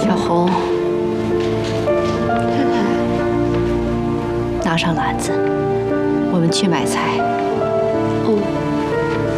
小红， 太太， 拿上篮子，我们去买菜。 哦。